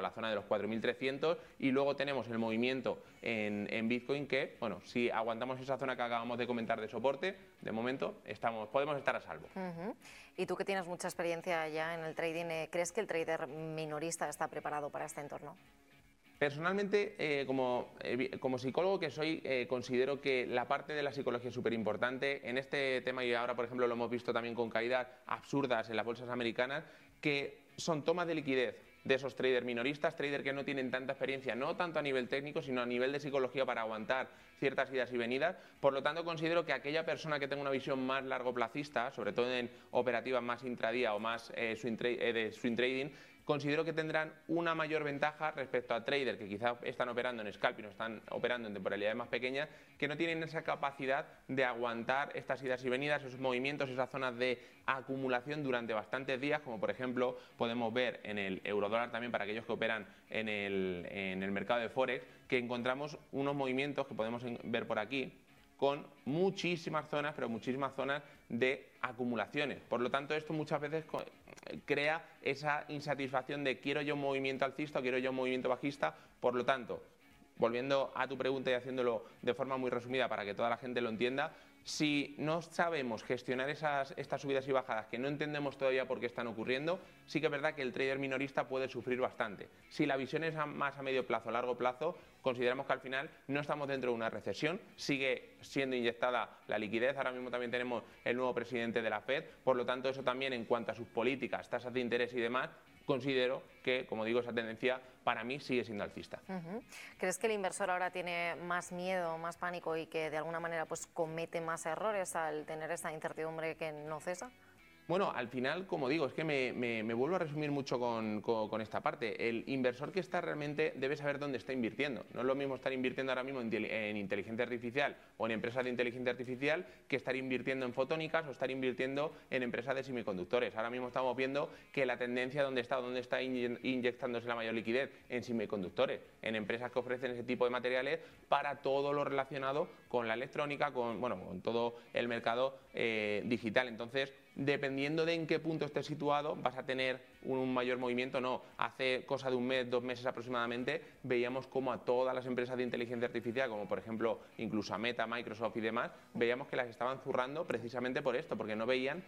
la zona de los 4.300 y luego tenemos el movimiento en Bitcoin que, bueno, si aguantamos esa zona que acabamos de comentar de soporte, de momento podemos estar a salvo. Y tú que tienes mucha experiencia ya en el trading, ¿crees que el trader minorista está preparado para este entorno? Personalmente, como psicólogo que soy, considero que la parte de la psicología es súper importante. En este tema, y ahora por ejemplo lo hemos visto también con caídas absurdas en las bolsas americanas, que son tomas de liquidez de esos traders minoristas, traders que no tienen tanta experiencia, no tanto a nivel técnico, sino a nivel de psicología para aguantar ciertas idas y venidas. Por lo tanto, considero que aquella persona que tenga una visión más largoplacista, sobre todo en operativas más intradía o más de swing trading, considero que tendrán una mayor ventaja respecto a traders que quizás están operando en scalping o están operando en temporalidades más pequeñas, que no tienen esa capacidad de aguantar estas idas y venidas, esos movimientos, esas zonas de acumulación durante bastantes días, como por ejemplo podemos ver en el eurodólar también para aquellos que operan en el mercado de Forex, que encontramos unos movimientos que podemos ver por aquí, con muchísimas zonas, pero muchísimas zonas de acumulaciones. Por lo tanto, esto muchas veces crea esa insatisfacción de quiero yo un movimiento alcista o quiero yo un movimiento bajista. Por lo tanto, volviendo a tu pregunta y haciéndolo de forma muy resumida para que toda la gente lo entienda, si no sabemos gestionar estas subidas y bajadas que no entendemos todavía por qué están ocurriendo, sí que es verdad que el trader minorista puede sufrir bastante. Si la visión es más a medio plazo, largo plazo, consideramos que al final no estamos dentro de una recesión, sigue siendo inyectada la liquidez, ahora mismo también tenemos el nuevo presidente de la Fed, por lo tanto eso también en cuanto a sus políticas, tasas de interés y demás, considero que, como digo, esa tendencia para mí sigue siendo alcista. ¿Crees que el inversor ahora tiene más miedo, más pánico y que de alguna manera pues comete más errores al tener esta incertidumbre que no cesa? Bueno, al final, como digo, es que me vuelvo a resumir mucho con esta parte. El inversor que está realmente debe saber dónde está invirtiendo. No es lo mismo estar invirtiendo ahora mismo en inteligencia artificial o en empresas de inteligencia artificial que estar invirtiendo en fotónicas o estar invirtiendo en empresas de semiconductores. Ahora mismo estamos viendo que la tendencia dónde está inyectándose la mayor liquidez en semiconductores, en empresas que ofrecen ese tipo de materiales para todo lo relacionado con la electrónica, con todo el mercado digital. Entonces, dependiendo de en qué punto estés situado, vas a tener un mayor movimiento. No, hace cosa de un mes, 2 meses aproximadamente, veíamos como a todas las empresas de inteligencia artificial, como por ejemplo incluso a Meta, Microsoft y demás, veíamos que las estaban zurrando precisamente por esto, porque no veían.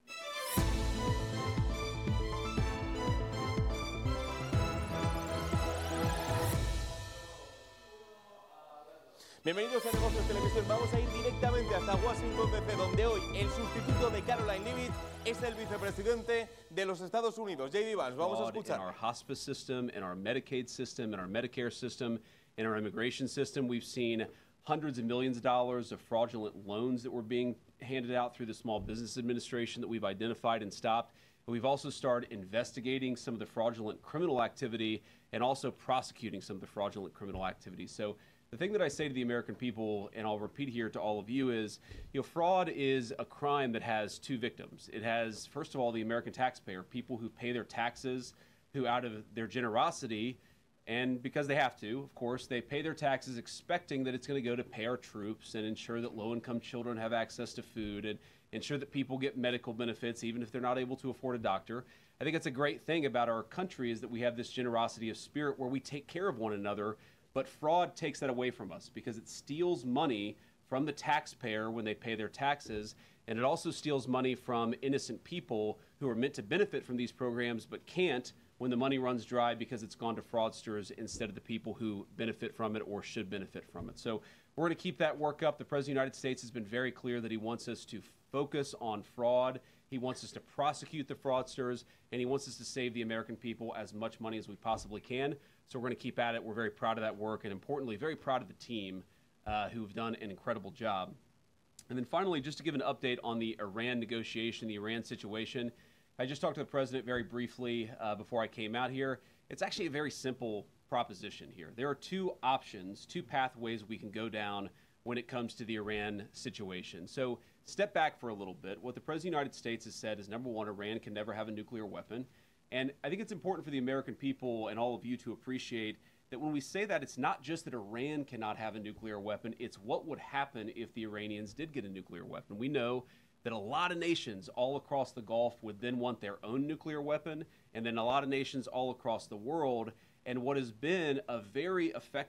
Bienvenidos a Negocios Televisión. Vamos a ir directamente hasta Washington DC, donde hoy el sustituto de Caroline Leavitt es el vicepresidente de los Estados Unidos, J.D. Vance. Vamos a escuchar. In our hospice system, in our Medicaid system, in our Medicare system, in our immigration system, we've seen hundreds of millions of dollars of fraudulent loans that were being handed out through the Small Business Administration that we've identified and stopped. And we've also started investigating some of the fraudulent criminal activity and also prosecuting some of the fraudulent criminal activity. So the thing that I say to the American people, and I'll repeat here to all of you, is, fraud is a crime that has two victims. It has, first of all, the American taxpayer, people who pay their taxes, who out of their generosity, and because they have to, of course, they pay their taxes expecting that it's going to go to pay our troops and ensure that low-income children have access to food and ensure that people get medical benefits even if they're not able to afford a doctor. I think it's a great thing about our country is that we have this generosity of spirit where we take care of one another. But fraud takes that away from us because it steals money from the taxpayer when they pay their taxes, and it also steals money from innocent people who are meant to benefit from these programs but can't when the money runs dry because it's gone to fraudsters instead of the people who benefit from it or should benefit from it. So we're going to keep that work up. The President of the United States has been very clear that he wants us to focus on fraud. He wants us to prosecute the fraudsters, and he wants us to save the American people as much money as we possibly can. So we're going to keep at it. We're very proud of that work, and importantly, very proud of the team who've done an incredible job. And then finally, just to give an update on the Iran negotiation, the Iran situation, I just talked to the president very briefly before I came out here. It's actually a very simple proposition here. There are two options, two pathways we can go down when it comes to the Iran situation. So step back for a little bit. What the President of the United States has said is, number one, Iran can never have a nuclear weapon. And I think it's important for the American people and all of you to appreciate that when we say that, it's not just that Iran cannot have a nuclear weapon, it's what would happen if the Iranians did get a nuclear weapon. We know that a lot of nations all across the Gulf would then want their own nuclear weapon, and then a lot of nations all across the world. and what has been a very effective